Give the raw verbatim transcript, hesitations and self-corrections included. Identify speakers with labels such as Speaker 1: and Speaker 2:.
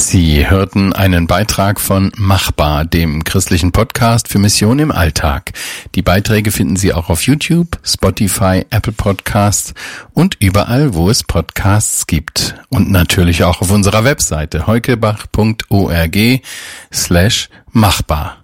Speaker 1: Sie hörten einen Beitrag von Machbar, dem christlichen Podcast für Mission im Alltag. Die Beiträge finden Sie auch auf YouTube, Spotify, Apple Podcasts und überall, wo es Podcasts gibt. Und natürlich auch auf unserer Webseite heukebach punkt org slash machbar.